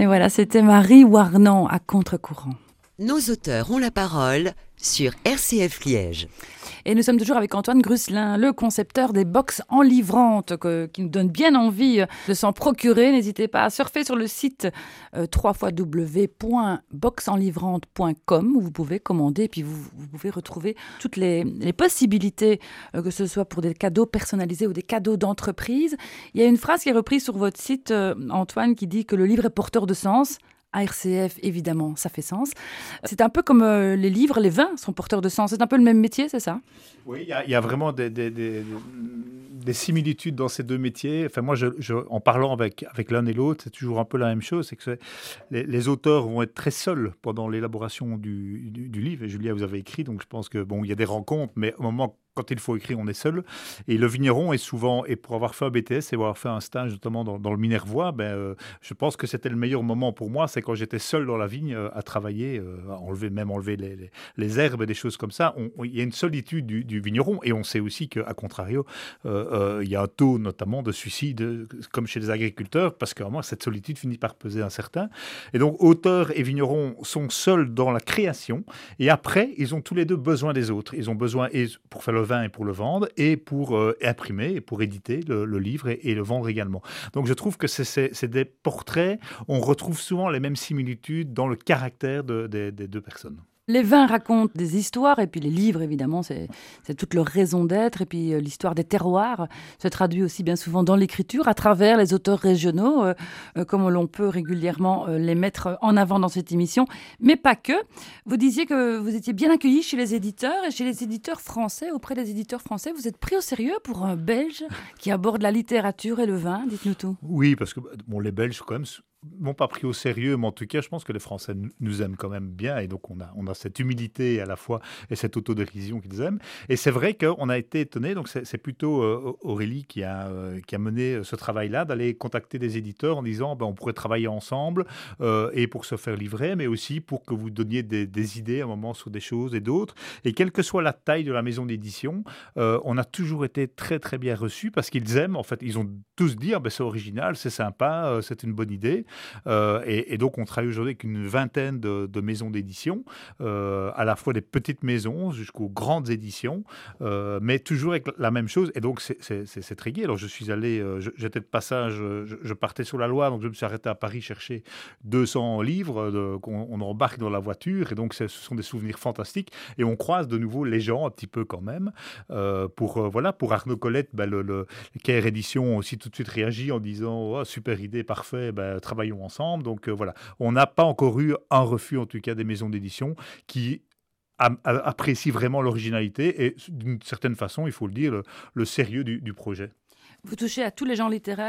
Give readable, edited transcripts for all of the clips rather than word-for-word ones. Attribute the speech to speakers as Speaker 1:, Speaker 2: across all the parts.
Speaker 1: voilà, c'était Marie Warnan à contre-courant.
Speaker 2: Nos auteurs ont la parole sur RCF Liège.
Speaker 1: Et nous sommes toujours avec Antoine Grusselin, le concepteur des box enlivrantes, qui nous donne bien envie de s'en procurer. N'hésitez pas à surfer sur le site www.boxenlivrante.com où vous pouvez commander et puis vous pouvez retrouver toutes les possibilités, que ce soit pour des cadeaux personnalisés ou des cadeaux d'entreprise. Il y a une phrase qui est reprise sur votre site, Antoine, qui dit que le livre est porteur de sens. À RCF, évidemment, ça fait sens. C'est un peu comme les livres, les vins sont porteurs de sens. C'est un peu le même métier, c'est ça ?
Speaker 3: Oui, il y a vraiment des similitudes dans ces deux métiers. Enfin, moi, en parlant avec l'un et l'autre, c'est toujours un peu la même chose. C'est que les auteurs vont être très seuls pendant l'élaboration du livre. Et Julia, vous avez écrit, donc je pense que il y a des rencontres, mais au moment quand il faut écrire, on est seul. Et le vigneron est souvent, et pour avoir fait un BTS et avoir fait un stage notamment dans le Minervois, je pense que c'était le meilleur moment pour moi, c'est quand j'étais seul dans la vigne à travailler, à enlever les herbes et des choses comme ça. Il y a une solitude du vigneron, et on sait aussi qu'à contrario, il y a un taux notamment de suicide, comme chez les agriculteurs, parce que vraiment, cette solitude finit par peser un certain. Et donc, auteurs et vignerons sont seuls dans la création, et après, ils ont tous les deux besoin des autres. Ils ont besoin, et pour faire le vin et pour le vendre, et pour imprimer, et pour éditer le livre et le vendre également. Donc, je trouve que c'est des portraits, on retrouve souvent les mêmes similitudes dans le caractère des deux personnes.
Speaker 1: Les vins racontent des histoires, et puis les livres, évidemment, c'est toute leur raison d'être. Et puis l'histoire des terroirs se traduit aussi bien souvent dans l'écriture, à travers les auteurs régionaux, comme l'on peut régulièrement les mettre en avant dans cette émission. Mais pas que. Vous disiez que vous étiez bien accueillis chez les éditeurs, et chez les éditeurs français, auprès des éditeurs français. Vous êtes pris au sérieux pour un Belge qui aborde la littérature et le vin. Dites-nous tout.
Speaker 3: Oui, parce que les Belges, quand même, m'ont pas pris au sérieux, mais en tout cas, je pense que les Français nous aiment quand même bien, et donc on a cette humilité à la fois et cette autodérision qu'ils aiment. Et c'est vrai qu'on a été étonnés, donc c'est plutôt Aurélie qui a mené ce travail-là, d'aller contacter des éditeurs en disant on pourrait travailler ensemble, et pour se faire livrer, mais aussi pour que vous donniez des idées à un moment sur des choses et d'autres. Et quelle que soit la taille de la maison d'édition, on a toujours été très très bien reçus, parce qu'ils aiment, en fait, ils ont tous dit c'est original, c'est sympa, c'est une bonne idée. Et donc, on travaille aujourd'hui avec une vingtaine de maisons d'édition, à la fois des petites maisons jusqu'aux grandes éditions, mais toujours avec la même chose. Et donc, c'est très gai. Alors, je suis allé, j'étais de passage, je partais sur la Loire, donc je me suis arrêté à Paris chercher 200 livres qu'on embarque dans la voiture. Et donc, ce sont des souvenirs fantastiques. Et on croise de nouveau les gens, un petit peu quand même. Pour Arnaud Colette, le Caire Édition aussi tout de suite réagi en disant super idée, parfait, travaillons ensemble. Donc voilà, on n'a pas encore eu un refus, en tout cas, des maisons d'édition qui apprécient vraiment l'originalité et, d'une certaine façon, il faut le dire, le sérieux du projet.
Speaker 1: Vous touchez à tous les genres littéraires ?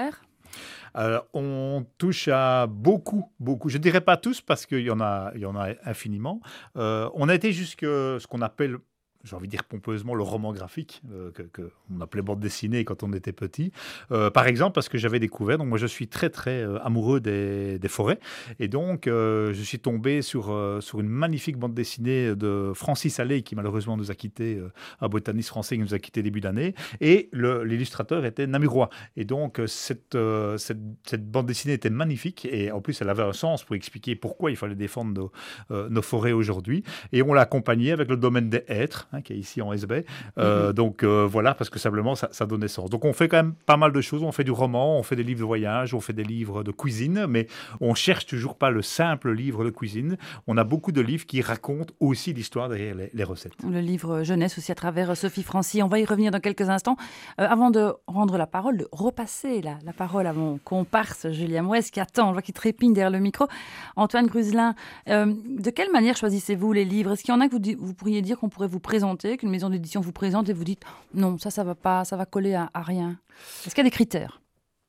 Speaker 3: On touche à beaucoup. Je ne dirais pas tous, parce qu'il y en a infiniment. On a été jusque ce qu'on appelle, j'ai envie de dire pompeusement, le roman graphique, qu'on appelait bande dessinée quand on était petit. Par exemple, parce que j'avais découvert, donc moi je suis très très amoureux des forêts, et donc je suis tombé sur une magnifique bande dessinée de Francis Allais, qui malheureusement nous a quittés, un botaniste français qui nous a quittés début d'année, et l'illustrateur était namurois. Et donc cette bande dessinée était magnifique, et en plus elle avait un sens pour expliquer pourquoi il fallait défendre nos forêts aujourd'hui, et on l'a accompagné avec le domaine des hêtres, qui est ici en SB. Donc voilà, parce que simplement ça donnait sens. Donc on fait quand même pas mal de choses. On fait du roman, on fait des livres de voyage, on fait des livres de cuisine, mais on cherche toujours pas le simple livre de cuisine. On a beaucoup de livres qui racontent aussi l'histoire derrière les recettes. Le
Speaker 1: livre jeunesse aussi à travers Sophie Francy. On va y revenir dans quelques instants. Avant de rendre la parole, de repasser la parole à mon comparse Julien Mouès qui attend, je vois qu'il trépigne derrière le micro. Antoine Grusselin, de quelle manière choisissez-vous les livres ? Est-ce qu'il y en a que vous pourriez dire qu'on pourrait vous présenter, qu'une maison d'édition vous présente et vous dites non, ça va pas, ça va coller à rien? Est-ce qu'il y a des critères?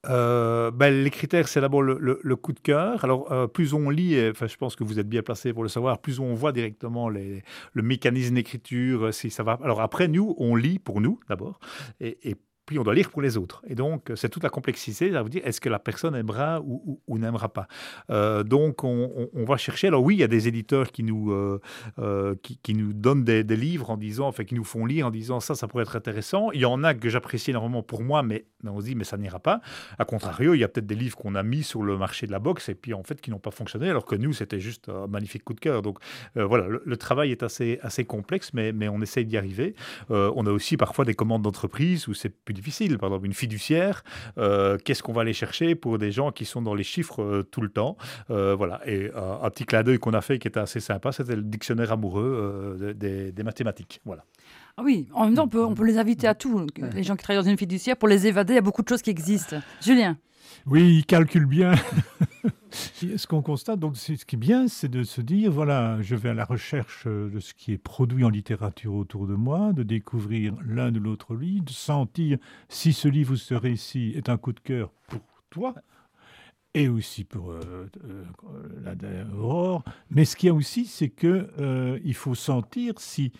Speaker 3: Les critères, c'est d'abord le coup de cœur. Alors, plus on lit, je pense que vous êtes bien placé pour le savoir, plus on voit directement le mécanisme d'écriture, si ça va. Alors après, nous, on lit pour nous d'abord, et puis on doit lire pour les autres. Et donc, c'est toute la complexité, ça veut dire, est-ce que la personne aimera ou n'aimera pas. Donc, on va chercher. Alors oui, il y a des éditeurs qui nous donnent des livres en disant, enfin, qui nous font lire en disant, ça pourrait être intéressant. Il y en a que j'apprécie énormément pour moi, mais on se dit, mais ça n'ira pas. A contrario, il y a peut-être des livres qu'on a mis sur le marché de la boxe et puis en fait qui n'ont pas fonctionné, alors que nous, c'était juste un magnifique coup de cœur. Donc voilà, le travail est assez complexe, mais on essaye d'y arriver. On a aussi parfois des commandes d'entreprise où c'est plus difficile. Par exemple, une fiduciaire, qu'est-ce qu'on va aller chercher pour des gens qui sont dans les chiffres tout le temps. Voilà. Et un petit clin d'œil qu'on a fait qui était assez sympa, c'était le dictionnaire amoureux des mathématiques. Voilà.
Speaker 1: Ah oui, en même temps, on peut les inviter à tout, les gens qui travaillent dans une fiduciaire, pour les évader. Il y a beaucoup de choses qui existent. Julien.
Speaker 4: Oui, il calcule bien. Ce qu'on constate, donc, ce qui est bien, c'est de se dire, voilà, je vais à la recherche de ce qui est produit en littérature autour de moi, de découvrir l'un ou l'autre livre, de sentir si ce livre ou ce récit est un coup de cœur pour toi, et aussi pour la Aurore. Mais ce qu'il y a aussi, c'est qu'il faut sentir si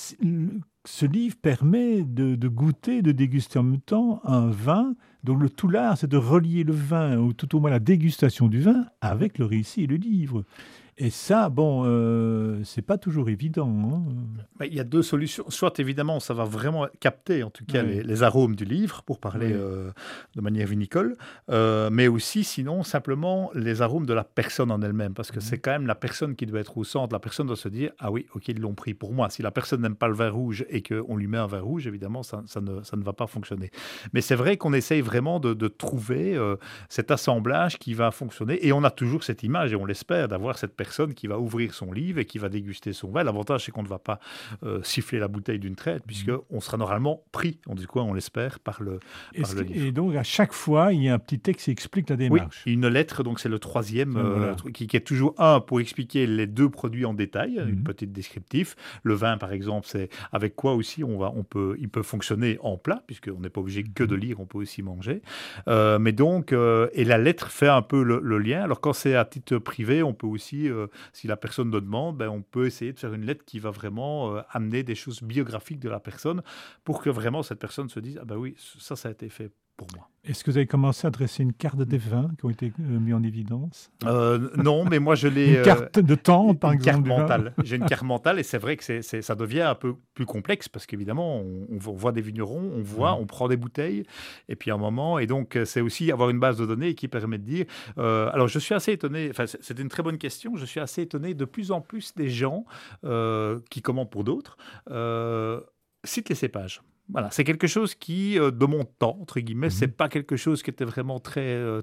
Speaker 4: ce livre permet de goûter, de déguster en même temps un vin. Donc le tout l'art, c'est de relier le vin, ou tout au moins la dégustation du vin, avec le récit et le livre. Et ça, c'est pas toujours évident. Hein.
Speaker 3: Il y a deux solutions. Soit, évidemment, ça va vraiment capter, en tout cas, les arômes du livre, pour parler de manière vinicole, mais aussi, sinon, simplement, les arômes de la personne en elle-même, parce que c'est quand même la personne qui doit être au centre. La personne doit se dire, ah oui, ok, ils l'ont pris pour moi. Si la personne n'aime pas le vin rouge et qu'on lui met un vin rouge, évidemment, ça ne va pas fonctionner. Mais c'est vrai qu'on essaye vraiment de trouver cet assemblage qui va fonctionner, et on a toujours cette image, et on l'espère, d'avoir cette personne qui va ouvrir son livre et qui va déguster son vin. L'avantage, c'est qu'on ne va pas siffler la bouteille d'une traite, puisqu'on sera normalement pris, on l'espère, par le livre.
Speaker 4: Et donc, à chaque fois, il y a un petit texte qui explique la démarche.
Speaker 3: Oui, une lettre, donc c'est le troisième, qui est toujours un pour expliquer les deux produits en détail, une petite descriptif. Le vin, par exemple, c'est avec quoi aussi il peut fonctionner en plat, puisqu'on n'est pas obligé que de lire, on peut aussi manger. Mais donc, et la lettre fait un peu le lien. Alors, quand c'est à titre privé, on peut aussi... si la personne le demande, on peut essayer de faire une lettre qui va vraiment amener des choses biographiques de la personne pour que vraiment cette personne se dise « Ah ben oui, ça a été fait pour moi ».
Speaker 4: Est-ce que vous avez commencé à dresser une carte des vins qui ont été mis en évidence ?
Speaker 3: Non, mais moi je l'ai...
Speaker 4: Une carte de temps, par exemple.
Speaker 3: Une carte mentale. J'ai une carte mentale et c'est vrai que ça devient un peu plus complexe parce qu'évidemment, on voit des vignerons, on prend des bouteilles et puis à un moment, et donc c'est aussi avoir une base de données qui permet de dire... alors je suis assez étonné, enfin c'était une très bonne question, je suis assez étonné de plus en plus des gens qui commandent pour d'autres citent les cépages. Voilà, c'est quelque chose qui, de mon temps, entre guillemets, c'est pas quelque chose qui était vraiment très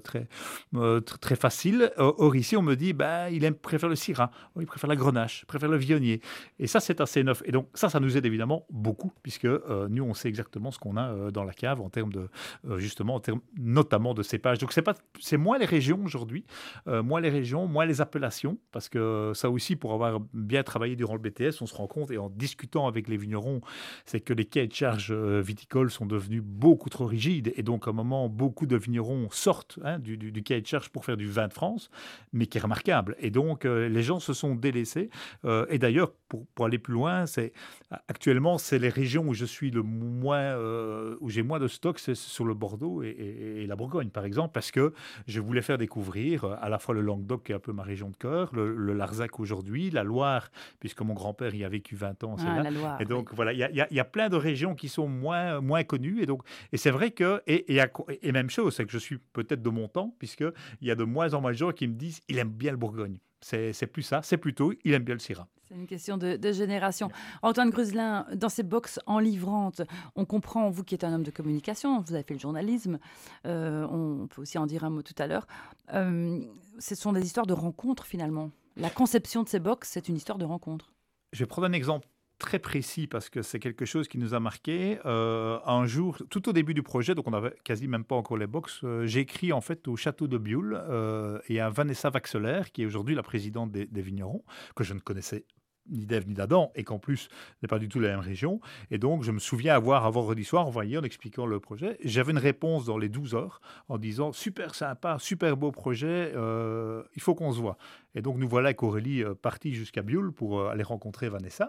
Speaker 3: facile. Or, ici, on me dit, il préfère le Syrah, il préfère la Grenache, il préfère le Viognier. Et ça, c'est assez neuf. Et donc, ça nous aide évidemment beaucoup, puisque nous, on sait exactement ce qu'on a dans la cave en termes de, justement, en termes notamment de cépages. Donc, c'est moins les régions aujourd'hui, moins les appellations, parce que ça aussi, pour avoir bien travaillé durant le BTS, on se rend compte, et en discutant avec les vignerons, c'est que les cahiers de charges viticoles sont devenus beaucoup trop rigides et donc à un moment beaucoup de vignerons sortent du cahier de charge pour faire du vin de France, mais qui est remarquable, et donc les gens se sont délaissés et d'ailleurs pour aller plus loin, actuellement c'est les régions où je suis le moins où j'ai moins de stock, c'est sur le Bordeaux et la Bourgogne par exemple, parce que je voulais faire découvrir à la fois le Languedoc qui est un peu ma région de cœur, le Larzac aujourd'hui, la Loire puisque mon grand-père y a vécu 20 ans, c'est là.
Speaker 1: La Loire,
Speaker 3: et donc voilà, il y a plein de régions qui sont moins connues, et c'est vrai que et même chose, c'est que je suis peut-être de mon temps, puisqu'il y a de moins en moins de gens qui me disent il aime bien le Bourgogne. C'est plus ça, c'est plutôt il aime bien le Syrah.
Speaker 1: C'est une question de génération. Antoine Gruselin, dans ces box enivrantes, on comprend, vous qui êtes un homme de communication, vous avez fait le journalisme, on peut aussi en dire un mot tout à l'heure, ce sont des histoires de rencontres finalement. La conception de ces box, c'est une histoire de rencontre.
Speaker 3: Je vais prendre un exemple très précis parce que c'est quelque chose qui nous a marqué. Un jour, tout au début du projet, donc on n'avait quasi même pas encore les box, j'ai écrit en fait au château de Bioul et à Vanessa Vaxelaire, qui est aujourd'hui la présidente des vignerons, que je ne connaissais ni d'Ève ni d'Adam, et qu'en plus, n'est pas du tout la même région. Et donc, je me souviens avoir, un vendredi soir, envoyé en expliquant le projet. J'avais une réponse dans les 12 heures en disant « Super sympa, super beau projet, il faut qu'on se voit ». Et donc, nous voilà avec Aurélie partis jusqu'à Bulle pour aller rencontrer Vanessa,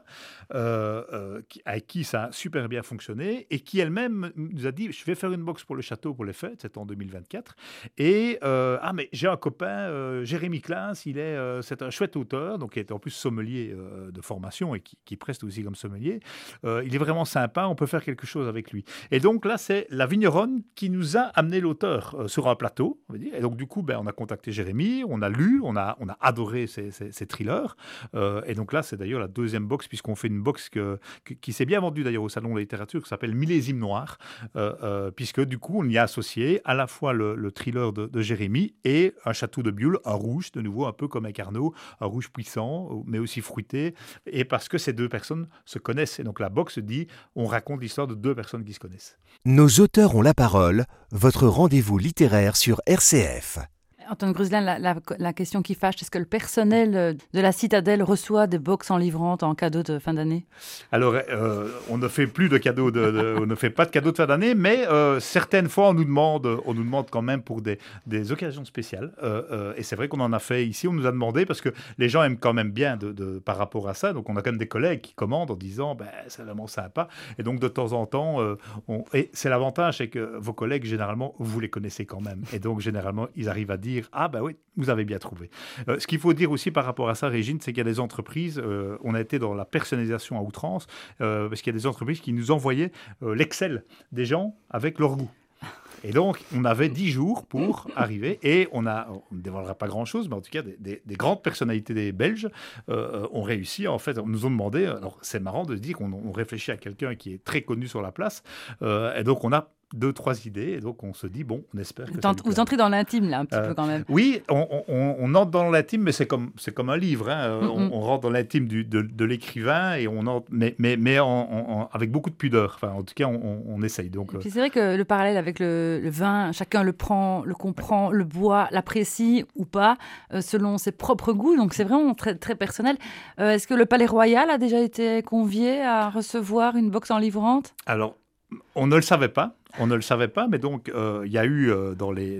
Speaker 3: avec qui ça a super bien fonctionné, et qui elle-même nous a dit « Je vais faire une box pour le château pour les fêtes », c'était en 2024. Et mais j'ai un copain, Jérémy Kleins, c'est un chouette auteur, donc qui est en plus sommelier de formation et qui preste aussi comme sommelier. Il est vraiment sympa, on peut faire quelque chose avec lui. Et donc là, c'est la vigneronne qui nous a amené l'auteur sur un plateau, on va dire. Et donc du coup, on a contacté Jérémy, on a lu, on a adoré ces thrillers. Et donc là, c'est d'ailleurs la deuxième box, puisqu'on fait une box qui s'est bien vendue d'ailleurs au Salon de la littérature, qui s'appelle Millésime noir, puisque du coup, on y a associé à la fois le thriller de Jérémy et un château de Bulle, un rouge, de nouveau un peu comme avec Arnaud, un rouge puissant, mais aussi fruité, et parce que ces deux personnes se connaissent. Et donc la box dit, on raconte l'histoire de deux personnes qui se connaissent.
Speaker 5: Nos auteurs ont la parole, votre rendez-vous littéraire sur RCF.
Speaker 1: Antoine Gruselin, la question qui fâche, est-ce que le personnel de la Citadelle reçoit des box en livrantes en cadeau de fin d'année?
Speaker 3: Alors, on ne fait plus de cadeaux, on ne fait pas de cadeaux de fin d'année, mais certaines fois, on nous demande quand même pour des occasions spéciales. Et c'est vrai qu'on en a fait ici, on nous a demandé, parce que les gens aiment quand même bien par rapport à ça. Donc, on a quand même des collègues qui commandent en disant, c'est vraiment sympa. Et donc, de temps en temps, et c'est l'avantage, c'est que vos collègues, généralement, vous les connaissez quand même. Et donc, généralement, ils arrivent à dire, ah oui, vous avez bien trouvé. Ce qu'il faut dire aussi par rapport à ça, Régine, c'est qu'il y a des entreprises, on a été dans la personnalisation à outrance, parce qu'il y a des entreprises qui nous envoyaient l'Excel des gens avec leur goût. Et donc, on avait 10 jours pour arriver, et on ne dévoilera pas grand-chose, mais en tout cas, des grandes personnalités des Belges ont réussi, en fait, nous ont demandé, alors c'est marrant de se dire qu'on réfléchit à quelqu'un qui est très connu sur la place, et donc on a 2-3 idées, et donc on se dit, on espère que
Speaker 1: vous entrez dans l'intime, là, un petit peu, quand même.
Speaker 3: Oui, on entre dans l'intime, mais c'est comme un livre. Hein. On rentre dans l'intime de l'écrivain, et on entre, mais avec beaucoup de pudeur. Enfin, en tout cas, on essaye. Donc,
Speaker 1: et puis c'est vrai que le parallèle avec le vin, chacun le prend, le comprend, le boit, l'apprécie ou pas, selon ses propres goûts. Donc c'est vraiment très, très personnel. Est-ce que le Palais Royal a déjà été convié à recevoir une box en livrante?
Speaker 3: Alors, on ne le savait pas. Mais donc il y a eu dans les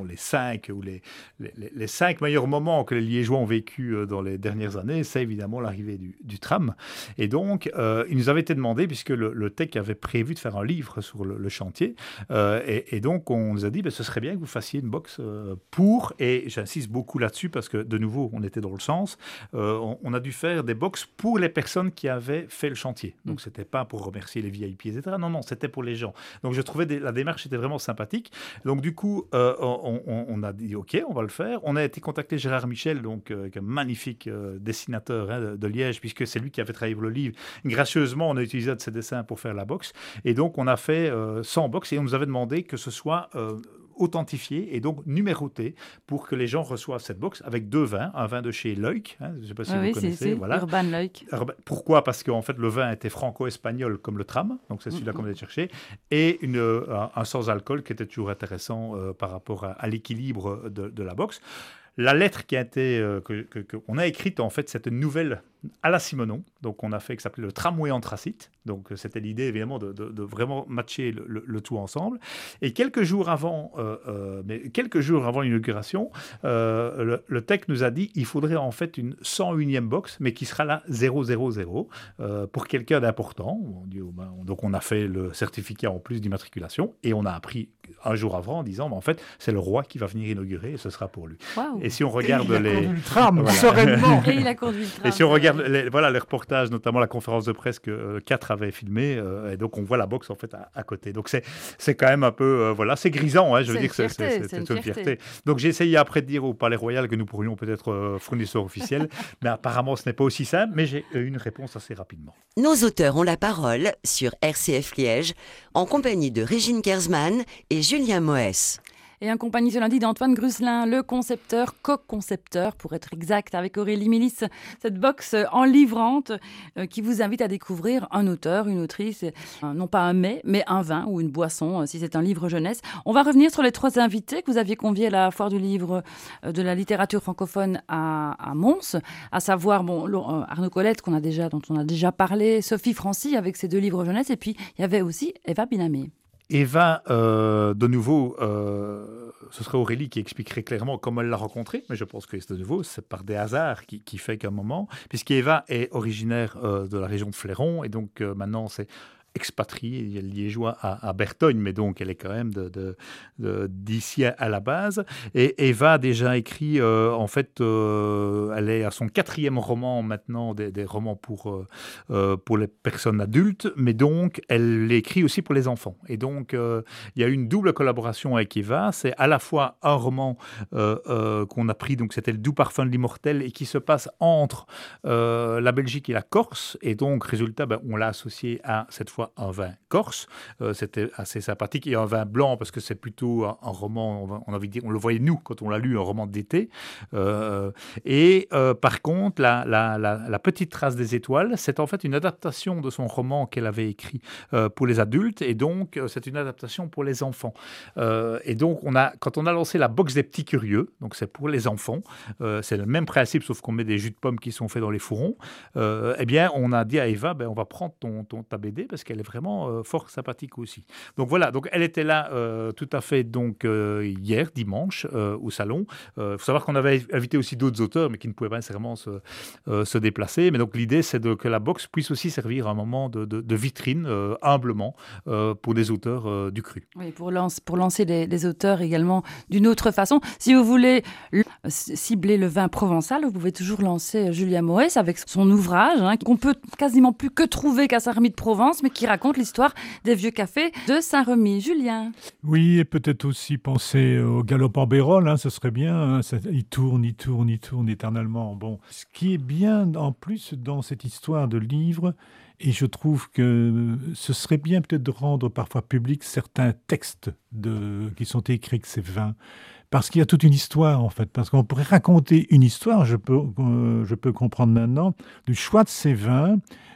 Speaker 3: 5 ou les 5 meilleurs moments que les Liégeois ont vécu dans les dernières années, c'est évidemment l'arrivée du tram. Et donc, il nous avait été demandé, puisque le TEC avait prévu de faire un livre sur le chantier, et donc on nous a dit, ce serait bien que vous fassiez une box et j'insiste beaucoup là-dessus, parce que de nouveau, on était dans le sens, on a dû faire des box pour les personnes qui avaient fait le chantier. Donc, c'était pas pour remercier les VIP, etc. Non, c'était pour les gens. Donc, je trouvais la démarche était vraiment sympathique. Donc, du coup, on a dit, OK, on va le faire. On a été contacté Gérard Michel, donc un magnifique dessinateur de Liège, puisque c'est lui qui avait travaillé pour le livre. Gracieusement, on a utilisé de ses dessins pour faire la box. Et donc, on a fait 100 box, et on nous avait demandé que ce soit authentifié et donc numéroté pour que les gens reçoivent cette box avec 2 vins, un vin de chez Leuk, je ne sais pas si vous connaissez.
Speaker 1: Voilà. Urban Leuk.
Speaker 3: Pourquoi? Parce qu'en fait, le vin était franco-espagnol comme le tram, donc c'est celui-là qu'on a cherché, et un sans-alcool qui était toujours intéressant par rapport à l'équilibre de la box. La lettre qui a été qu'on a écrite, en fait, c'était une nouvelle à la Simenon, donc on a fait, qui s'appelait le tramway anthracite. Donc c'était l'idée évidemment de vraiment matcher le tout ensemble. Et quelques jours avant l'inauguration, le TEC nous a dit il faudrait en fait une 101e box, mais qui sera la 000 pour quelqu'un d'important. Donc on a fait le certificat en plus d'immatriculation, et on a appris un jour avant en disant en fait c'est le roi qui va venir inaugurer, et ce sera pour lui.
Speaker 1: Wow.
Speaker 3: Et si on regarde
Speaker 4: le tram, sereinement.
Speaker 1: Et il a conduit le tram.
Speaker 3: Et si on regarde les reportages, notamment la conférence de presse que 4 avait filmé, et donc on voit la box en fait à côté. Donc c'est quand même un peu c'est grisant, je veux dire que c'est une fierté. Donc j'ai essayé après de dire au Palais Royal que nous pourrions peut-être fournisseur officiel, mais apparemment ce n'est pas aussi simple, mais j'ai eu une réponse assez rapidement.
Speaker 2: Nos auteurs ont la parole sur RCF Liège en compagnie de Régine Kersman et Julien Moès.
Speaker 1: Et en compagnie ce lundi d'Antoine Gruslin, le concepteur, co-concepteur pour être exact, avec Aurélie Milis, cette box enlivrante qui vous invite à découvrir un auteur, une autrice, non pas un mets, mais un vin ou une boisson, si c'est un livre jeunesse. On va revenir sur les 3 invités que vous aviez conviés à la foire du livre de la littérature francophone à Mons, à savoir Arnaud Colette dont on a déjà parlé, Sophie Francy avec ses 2 livres jeunesse, et puis il y avait aussi Eva Binamé.
Speaker 3: Eva, de nouveau, ce serait Aurélie qui expliquerait clairement comment elle l'a rencontrée, mais je pense que de nouveau, c'est par des hasards qui fait qu'à un moment, puisqu'Eva est originaire de la région de Fléron, et donc maintenant c'est expatriée, elle est liégeoise à Bertogne, mais donc elle est quand même d'ici à la base. Et Eva a déjà écrit, elle est à son 4e roman maintenant, des romans pour les personnes adultes, mais donc elle écrit aussi pour les enfants. Et donc il y a eu une double collaboration avec Eva, c'est à la fois un roman qu'on a pris, donc c'était Le doux parfum de l'immortel, et qui se passe entre la Belgique et la Corse, et donc résultat, on l'a associé à cette fois un vin corse, c'était assez sympathique, et un vin blanc parce que c'est plutôt un roman, on a envie de dire, on le voyait nous quand on l'a lu, un roman d'été. Par contre, la petite trace des étoiles, c'est en fait une adaptation de son roman qu'elle avait écrit pour les adultes, et donc c'est une adaptation pour les enfants. Et donc quand on a lancé la box des petits curieux, donc c'est pour les enfants, c'est le même principe sauf qu'on met des jus de pommes qui sont faits dans les fourrons. Eh bien, on a dit à Eva, on va prendre ta BD parce qu'elle est vraiment fort sympathique aussi. Donc voilà, donc elle était là tout à fait hier, dimanche, au salon. Il faut savoir qu'on avait invité aussi d'autres auteurs, mais qui ne pouvaient pas nécessairement se déplacer. Mais donc l'idée, c'est que la box puisse aussi servir à un moment de vitrine, humblement, pour des auteurs du cru.
Speaker 1: Oui, pour lancer les auteurs également d'une autre façon. Si vous voulez cibler le vin provençal, vous pouvez toujours lancer Julien Moès avec son ouvrage, qu'on peut quasiment plus que trouver qu'à Saint-Remy-de-Provence, mais qui raconte l'histoire des vieux cafés de Saint-Remy. Julien.
Speaker 4: Oui, et peut-être aussi penser au galop en Bérol, ce serait bien. Il tourne éternellement. Bon, ce qui est bien en plus dans cette histoire de livre, et je trouve que ce serait bien peut-être de rendre parfois public certains textes qui sont écrits avec ces vins. Parce qu'il y a toute une histoire, en fait. Parce qu'on pourrait raconter une histoire, je peux comprendre maintenant, du choix de ces vins,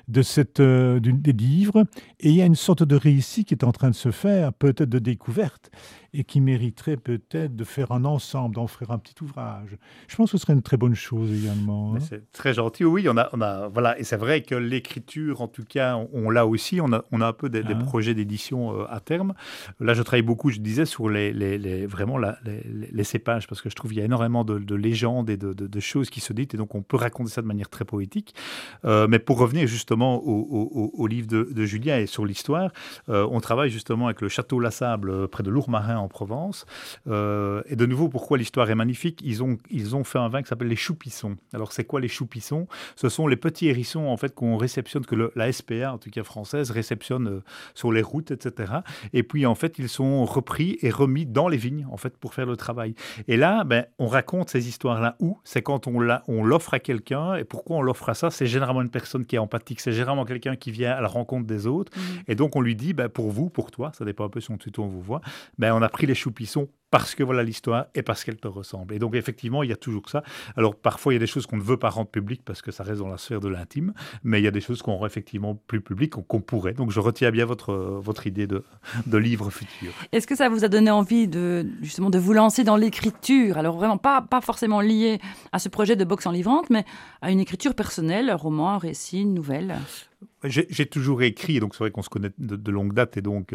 Speaker 4: des livres. Et il y a une sorte de récit qui est en train de se faire, peut-être de découverte, et qui mériterait peut-être de faire un ensemble, d'en faire un petit ouvrage. Je pense que ce serait une très bonne chose également.
Speaker 3: Mais c'est très gentil, oui. Voilà, et c'est vrai que l'écriture, en tout cas, on l'a aussi. On a un peu des projets d'édition à terme. Là, je travaille beaucoup, je disais, sur vraiment les cépages, parce que je trouve qu'il y a énormément de légendes et de choses qui se disent, et donc on peut raconter ça de manière très poétique. Mais pour revenir justement au livre de Julien et sur l'histoire, on travaille justement avec le Château La Sable près de Lourmarin en Provence. Et de nouveau, pourquoi l'histoire est magnifique, ils ont fait un vin qui s'appelle les choupissons. Alors c'est quoi les choupissons? Ce sont les petits hérissons en fait qu'on réceptionne, que la SPA en tout cas française réceptionne sur les routes, etc. Et puis en fait ils sont repris et remis dans les vignes en fait pour faire le travail. Et là, on raconte ces histoires-là où c'est quand on l'offre à quelqu'un. Et pourquoi on l'offre à ça? C'est généralement une personne qui est empathique, c'est généralement quelqu'un qui vient à la rencontre des autres. Et donc on lui dit, pour vous, pour toi, ça dépend un peu si on tutoie, on vous voit, on a pris les choupissons parce que voilà l'histoire et parce qu'elle te ressemble. Et donc effectivement, il y a toujours ça. Alors parfois, il y a des choses qu'on ne veut pas rendre publiques parce que ça reste dans la sphère de l'intime, mais il y a des choses qu'on rend effectivement plus publiques, qu'on pourrait. Donc je retiens bien votre idée de livre futur.
Speaker 1: Est-ce que ça vous a donné envie justement de vous lancer dans l'écriture? Alors vraiment pas forcément lié à ce projet de box enlivrante, mais à une écriture personnelle, un roman, un récit, une nouvelle.
Speaker 3: J'ai toujours écrit, et donc c'est vrai qu'on se connaît de longue date, et donc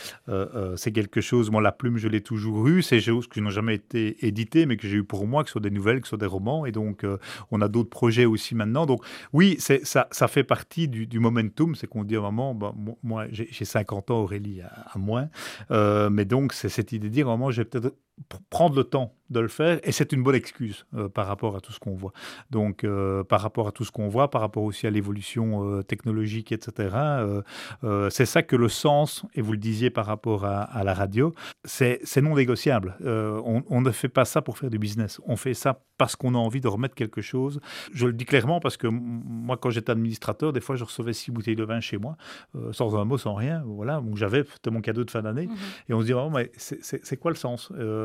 Speaker 3: c'est quelque chose, moi la plume je l'ai toujours eue, c'est des choses qui n'ont jamais été éditées, mais que j'ai eu pour moi, que ce soit des nouvelles, que ce soit des romans, et donc on a d'autres projets aussi maintenant. Donc oui, ça fait partie du momentum, c'est qu'on dit à un moment, moi j'ai 50 ans, Aurélie a moins, mais donc c'est cette idée de dire à un moment, je vais peut-être prendre le temps de le faire, et c'est une bonne excuse par rapport à tout ce qu'on voit. Donc par rapport à tout ce qu'on voit, par rapport aussi à l'évolution technologique, etc. C'est ça que le sens, et vous le disiez par rapport à la radio, c'est non négociable. On ne fait pas ça pour faire du business. On fait ça parce qu'on a envie de remettre quelque chose. Je le dis clairement parce que moi, quand j'étais administrateur, des fois, je recevais 6 bouteilles de vin chez moi, sans un mot, sans rien. Voilà, donc c'était mon cadeau de fin d'année. Et on se dit, mais c'est quoi le sens?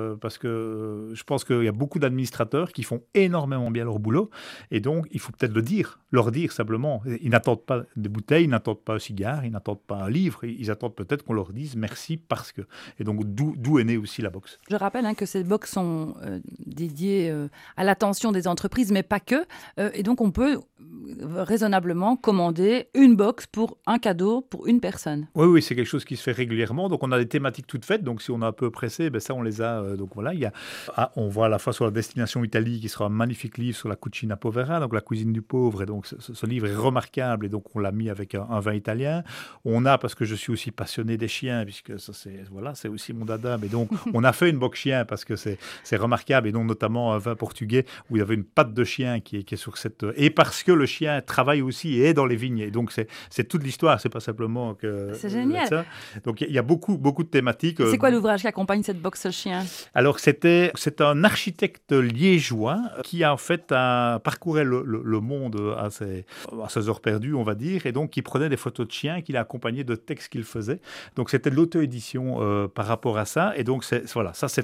Speaker 3: parce que je pense qu'il y a beaucoup d'administrateurs qui font énormément bien leur boulot, et donc il faut peut-être leur dire simplement. Ils n'attendent pas des bouteilles, ils n'attendent pas un cigare, ils n'attendent pas un livre, ils attendent peut-être qu'on leur dise merci parce que. Et donc d'où est née aussi la box.
Speaker 1: Je rappelle que ces box sont dédiées à l'attention des entreprises, mais pas que. Et donc on peut raisonnablement commander une box pour un cadeau pour une personne.
Speaker 3: Oui, c'est quelque chose qui se fait régulièrement. Donc on a des thématiques toutes faites. Donc si on est un peu pressé, ça on les a. Donc voilà, on voit à la fois sur la destination Italie qui sera un magnifique livre sur la cucina povera, donc la cuisine du pauvre. Et donc ce livre est remarquable et donc on l'a mis avec un vin italien. On a, parce que je suis aussi passionné des chiens, puisque ça c'est aussi mon dada. Mais donc on a fait une box chien parce que c'est remarquable, et donc notamment un vin portugais où il y avait une patte de chien qui est sur cette, et parce que le chien travaille aussi et est dans les vignes, et donc c'est toute l'histoire, c'est pas simplement que
Speaker 1: c'est génial
Speaker 3: ça. Donc il y a beaucoup de thématiques.
Speaker 1: C'est quoi l'ouvrage qui accompagne cette box chien?
Speaker 3: Alors c'est un architecte liégeois qui a en fait parcourait le monde à ses heures perdues, on va dire, et donc qui prenait des photos de chiens qu'il a accompagné de textes qu'il faisait. Donc c'était de l'auto-édition par rapport à ça, et donc voilà, ça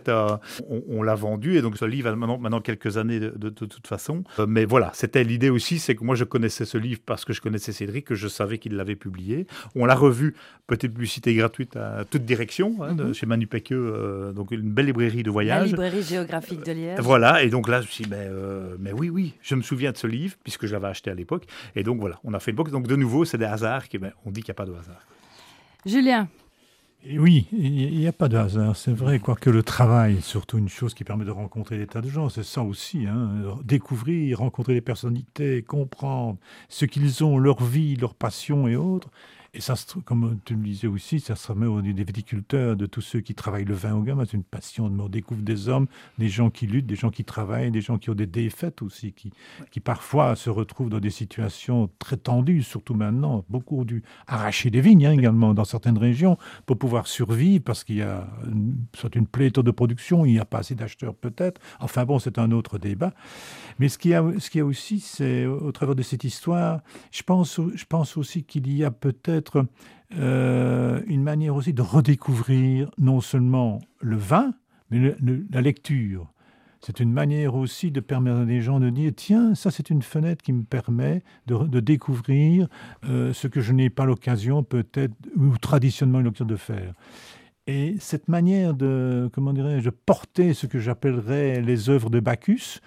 Speaker 3: on l'a vendu, et donc ce livre a maintenant quelques années de toute façon. Mais voilà, c'était l'idée aussi, c'est que moi je connaissais ce livre parce que je connaissais Cédric, que je savais qu'il l'avait publié. On l'a revu, petite publicité gratuite à toute direction, chez Manu Pecqueux, donc une belle librairie de voyage.
Speaker 1: La librairie géographique de Liège.
Speaker 3: Voilà, et donc là je me suis dit, mais oui, je me souviens de ce livre, puisque je l'avais acheté à l'époque. Et donc voilà, on a fait une box. Donc de nouveau, c'est des hasards, on dit qu'il n'y a pas de hasard.
Speaker 1: Julien.
Speaker 4: Et oui, il n'y a pas de hasard, c'est vrai, quoique le travail est surtout une chose qui permet de rencontrer des tas de gens, c'est ça aussi, découvrir, rencontrer les personnalités, comprendre ce qu'ils ont, leur vie, leur passion et autres. Et ça, comme tu me disais aussi, ça se remet au des viticulteurs, de tous ceux qui travaillent le vin au gamme. C'est une passion. On découvre des hommes, des gens qui luttent, des gens qui travaillent, des gens qui ont des défaites aussi, qui parfois se retrouvent dans des situations très tendues, surtout maintenant. Beaucoup ont dû arracher des vignes également dans certaines régions pour pouvoir survivre, parce qu'il y a soit une pléthore de production, il n'y a pas assez d'acheteurs peut-être. Enfin bon, c'est un autre débat. Mais ce qu'il y a aussi, c'est au travers de cette histoire, je pense aussi qu'il y a peut-être une manière aussi de redécouvrir non seulement le vin, mais la lecture. C'est une manière aussi de permettre à des gens de dire, tiens, ça c'est une fenêtre qui me permet de découvrir ce que je n'ai pas l'occasion peut-être, ou traditionnellement l'occasion de faire. Et cette manière de porter ce que j'appellerais les œuvres de Bacchus,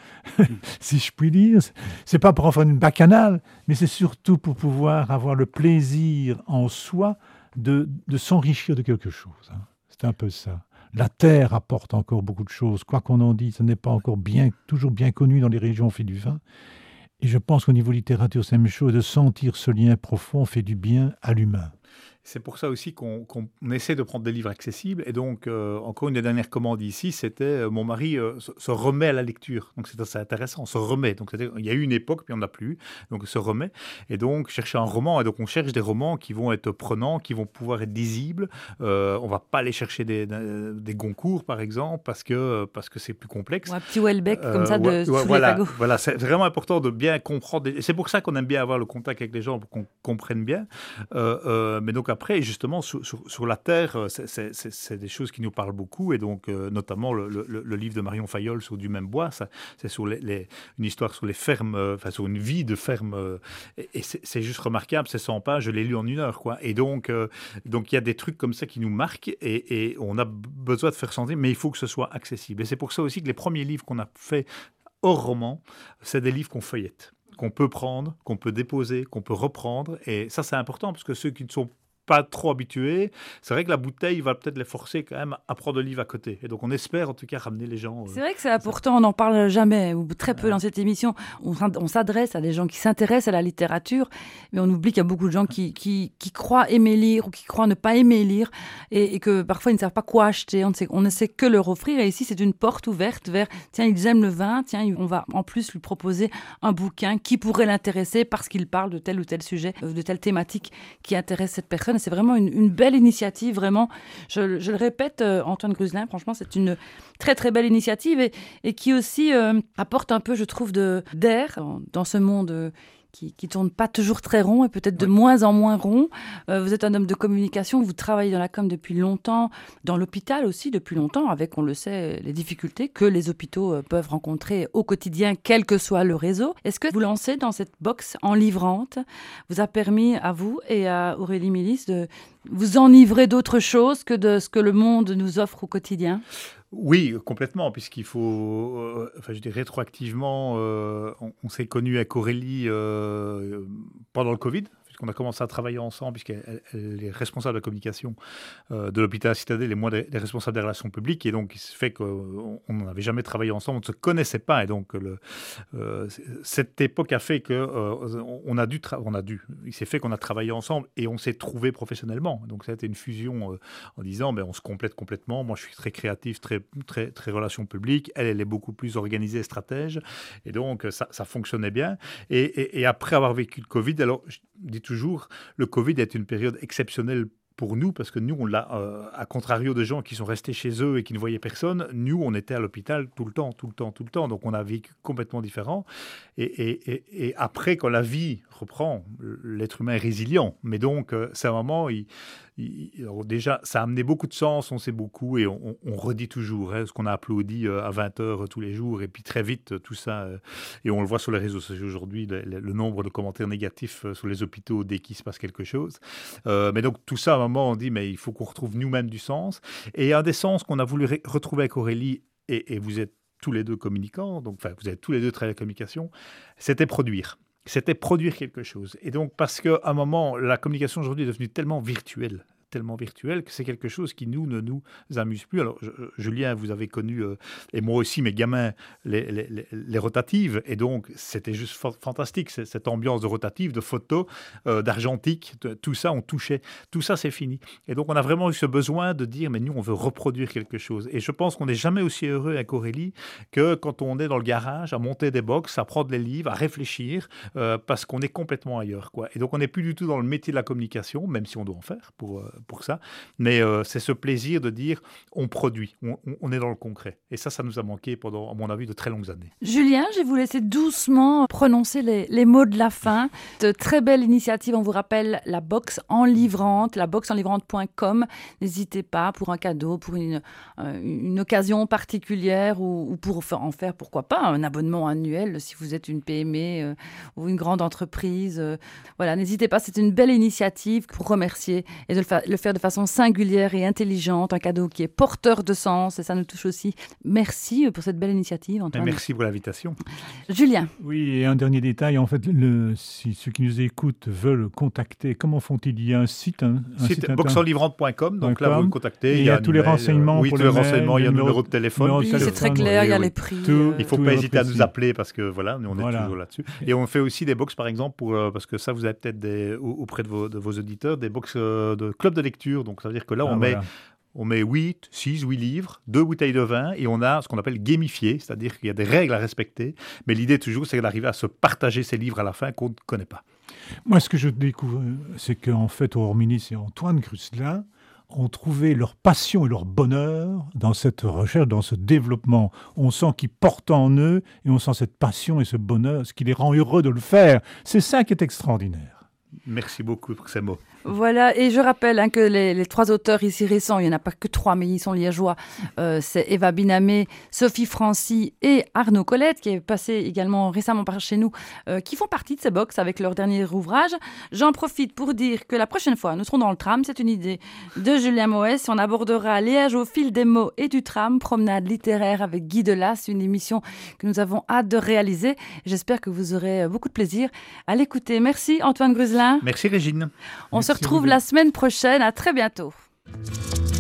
Speaker 4: si je puis dire, c'est pas pour en faire une bacchanale, mais c'est surtout pour pouvoir avoir le plaisir en soi de s'enrichir de quelque chose. C'est un peu ça. La terre apporte encore beaucoup de choses. Quoi qu'on en dise, ce n'est pas encore toujours bien connu dans les régions où on fait du vin. Et je pense qu'au niveau littérature, c'est la même chose. De sentir ce lien profond fait du bien à l'humain.
Speaker 3: C'est pour ça aussi qu'on essaie de prendre des livres accessibles. Et donc, encore une des dernières commandes ici, c'était mon mari se remet à la lecture. Donc, c'est assez intéressant, on se remet. Donc, il y a eu une époque, puis on n'a plus. Donc, se remet. Et donc, chercher un roman. Et donc, on cherche des romans qui vont être prenants, qui vont pouvoir être lisibles. On ne va pas aller chercher des Goncourt, par exemple, parce que c'est plus complexe.
Speaker 1: Ou un petit Houellebecq, comme ça, sous les fagots.
Speaker 3: Voilà, c'est vraiment important de bien comprendre. Et c'est pour ça qu'on aime bien avoir le contact avec les gens, pour qu'on comprenne bien. Mais donc, après, justement, sur la terre, c'est des choses qui nous parlent beaucoup, et donc notamment le livre de Marion Fayolle sur Du même bois, c'est sur une histoire sur les fermes, sur une vie de ferme, et c'est juste remarquable, c'est 100 pages, je l'ai lu en 1 heure, quoi. Et donc il y a des trucs comme ça qui nous marquent, et on a besoin de faire sentir, mais il faut que ce soit accessible. Et c'est pour ça aussi que les premiers livres qu'on a fait hors roman, c'est des livres qu'on feuillette, qu'on peut prendre, qu'on peut déposer, qu'on peut reprendre, et ça c'est important, parce que ceux qui ne sont pas trop habitués, c'est vrai que la bouteille va peut-être les forcer quand même à prendre le livre à côté. Et donc on espère en tout cas ramener les gens.
Speaker 1: C'est vrai que c'est important, on n'en parle jamais ou très peu dans cette émission. On s'adresse à des gens qui s'intéressent à la littérature, mais on oublie qu'il y a beaucoup de gens qui croient aimer lire ou qui croient ne pas aimer lire, et que parfois ils ne savent pas quoi acheter. On ne sait que leur offrir, et ici c'est une porte ouverte vers, tiens, ils aiment le vin, tiens, on va en plus lui proposer un bouquin qui pourrait l'intéresser parce qu'il parle de tel ou tel sujet, de telle thématique qui intéresse cette personne. C'est vraiment une belle initiative, vraiment. Je le répète, Antoine Gruselin, franchement, c'est une très, très belle initiative, et qui aussi apporte un peu, je trouve, d'air dans ce monde qui tourne pas toujours très rond et peut-être de moins en moins rond. Vous êtes un homme de communication, vous travaillez dans la com depuis longtemps, dans l'hôpital aussi depuis longtemps, avec, on le sait, les difficultés que les hôpitaux peuvent rencontrer au quotidien, quel que soit le réseau. Est-ce que vous lancez dans cette box enivrante vous a permis à vous et à Aurélie Mélis de vous enivrer d'autre chose que de ce que le monde nous offre au quotidien ?
Speaker 3: Oui, complètement, puisqu'il faut, je dis rétroactivement, on s'est connus avec Aurélie pendant le Covid, puisqu'on a commencé à travailler ensemble, puisqu'elle est responsable de la communication de l'hôpital Citadelle et moi des responsables des relations publiques, et donc il se fait qu'on n'avait jamais travaillé ensemble, on ne se connaissait pas, et donc cette époque a fait que il s'est fait qu'on a travaillé ensemble et on s'est trouvé professionnellement. Donc ça a été une fusion en disant, on se complète complètement. Moi, je suis très créatif, très relations publiques. Elle est beaucoup plus organisée et stratège. Et donc, ça fonctionnait bien. Et après avoir vécu le Covid, alors, je dis toujours, le Covid est une période exceptionnelle pour nous, parce que nous, on l'a, à contrario de gens qui sont restés chez eux et qui ne voyaient personne, nous, on était à l'hôpital tout le temps. Donc, on a vécu complètement différent. Et après, quand la vie reprend, l'être humain est résilient. Mais donc, c'est un moment, alors déjà, ça a amené beaucoup de sens, on sait beaucoup, et on redit toujours ce qu'on a applaudi à 20h tous les jours, et puis très vite, tout ça, et on le voit sur les réseaux sociaux aujourd'hui, le nombre de commentaires négatifs sur les hôpitaux dès qu'il se passe quelque chose. Mais donc, tout ça, à un moment, on dit, mais il faut qu'on retrouve nous-mêmes du sens. Et un des sens qu'on a voulu retrouver avec Aurélie, et vous êtes tous les deux communicants, donc vous avez tous les deux travaillé la communication, c'était produire. C'était produire quelque chose. Et donc, parce qu'à un moment, la communication aujourd'hui est devenue tellement virtuelle que c'est quelque chose qui, ne nous amuse plus. Alors, Julien, vous avez connu, et moi aussi, mes gamins, les rotatives, et donc, c'était juste fantastique, cette ambiance de rotative, de photos, d'argentique, tout ça, on touchait. Tout ça, c'est fini. Et donc, on a vraiment eu ce besoin de dire, mais nous, on veut reproduire quelque chose. Et je pense qu'on n'est jamais aussi heureux avec Aurélie que quand on est dans le garage, à monter des box, à prendre les livres, à réfléchir, parce qu'on est complètement ailleurs, quoi. Et donc, on n'est plus du tout dans le métier de la communication, même si on doit en faire pour ça, mais c'est ce plaisir de dire on produit, on est dans le concret. Et ça nous a manqué pendant, à mon avis, de très longues années.
Speaker 1: Julien, je vais vous laisser doucement prononcer les mots de la fin. De très belle initiative, on vous rappelle la box enivrante, la boxenivrante.com. N'hésitez pas pour un cadeau, pour une occasion particulière ou pour en faire, pourquoi pas, un abonnement annuel si vous êtes une PME ou une grande entreprise. Voilà, n'hésitez pas, c'est une belle initiative pour remercier et de le faire de façon singulière et intelligente, un cadeau qui est porteur de sens, et ça nous touche aussi. Merci pour cette belle initiative, Antoine.
Speaker 3: Merci pour l'invitation.
Speaker 1: Julien.
Speaker 4: Oui, et un dernier détail, en fait, si ceux qui nous écoutent veulent contacter, comment font-ils ? Il y a un site
Speaker 3: boxenivrante.com, donc là vous le contactez.
Speaker 4: Il y a tous les renseignements.
Speaker 3: Oui, tous les renseignements, il y a le numéro de téléphone.
Speaker 1: Oui, c'est très clair, il y a les prix.
Speaker 3: Il ne faut pas hésiter à nous appeler parce que voilà, on est toujours là-dessus. Et on fait aussi des box, par exemple, parce que ça, vous avez peut-être auprès de vos auditeurs, des box de club de lecture. Donc ça veut dire que là, on met 8 livres, 2 bouteilles de vin, et on a ce qu'on appelle gamifié, c'est-à-dire qu'il y a des règles à respecter. Mais l'idée toujours, c'est d'arriver à se partager ces livres à la fin qu'on ne connaît pas.
Speaker 4: Moi, ce que je découvre, c'est qu'en fait, Aurore Mélis et Antoine Gruslin ont trouvé leur passion et leur bonheur dans cette recherche, dans ce développement. On sent qu'ils portent en eux, et on sent cette passion et ce bonheur, ce qui les rend heureux de le faire. C'est ça qui est extraordinaire.
Speaker 3: Merci beaucoup pour ces mots.
Speaker 1: Voilà, et je rappelle que les 3 auteurs ici récents, il n'y en a pas que 3, mais ils sont liégeois, c'est Eva Binamé, Sophie Francy et Arnaud Colette, qui est passé également récemment par chez nous, qui font partie de ces box avec leur dernier ouvrage. J'en profite pour dire que la prochaine fois, nous serons dans le tram, c'est une idée de Julien Moès, on abordera Liège au fil des mots et du tram, promenade littéraire avec Guy Delas, une émission que nous avons hâte de réaliser. J'espère que vous aurez beaucoup de plaisir à l'écouter. Merci Antoine Gruslin.
Speaker 3: Merci Régine.
Speaker 1: On se retrouve la semaine prochaine. À très bientôt.